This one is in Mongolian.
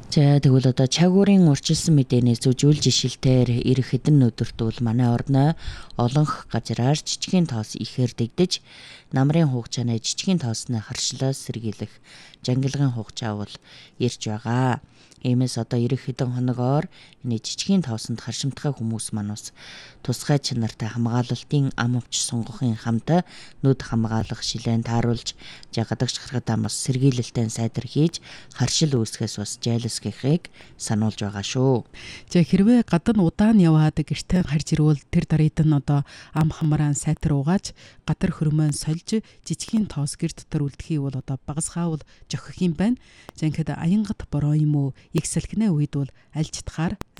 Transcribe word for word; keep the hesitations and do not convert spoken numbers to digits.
За тэгвэл одоо чагуурын урчилсан мэдээний зүжүүл жишилтээр ирэх хэдэн өдөрт бол манай орноо олонх газраар жижигхэн тоос ихээр дэгдэж намрын хугацааны жижигхэн тоосны харшлаас сэргийлэх жангилгын хугацаа бол ирж байгаа. Иймээс одоо ирэх хэдэн хоногоор энэ жижигхэн тоосонд харшимтгай хүмүүс маань бас тусгай чанартай хамгаалалтын ам авч сунгахын хамт нүд хамгаалах шилэн тааруулж жагадагч гаргадаа бас сэргийлэлтэн сайдар хийж харшил үүсгэхээс бас жайлсхийхийг сануулж байгаа шүү. За хэрвээ гадна удаан яваад гэртээ харж ирвэл тэр дарийд нь одоо ам хамраан сайтар угааж гадар хөрмөн сольж жижигхэн тоос гэр дотор үлдэхий бол одоо багасгаавал жохих юм байна. За ингээд аянгат бороо юм уу их салхинаа үед бол аль читгаар